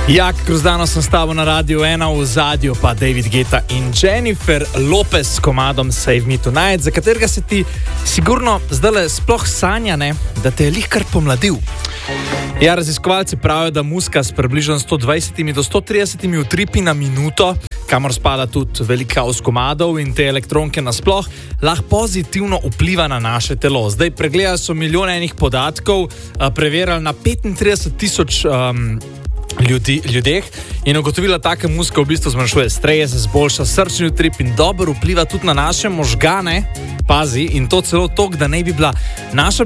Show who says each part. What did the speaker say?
Speaker 1: Jak Grozdano sem s tabo na Radio 1, v zadju pa David Guetta in Jennifer Lopez s komadom Save Me Tonight, za katerega se ti sigurno zdaj sploh sanja, ne, da te je lih kar pomladil. Ja, raziskovalci pravijo, da muzika s približno 120 do 130 utripi na minuto, kamor spada tudi velika os komadov in te elektronke nasploh, lahko pozitivno vpliva na naše telo. Zdaj pregledali so milijone enih podatkov, preverjali na 35,000 ljudeh in ugotovila, da taka muzika v bistvu zmanjšuje stres, zboljša srčni utrip in dobro vpliva tudi na naše možgane. Pazi, in to celo toliko, da naj bi bila naša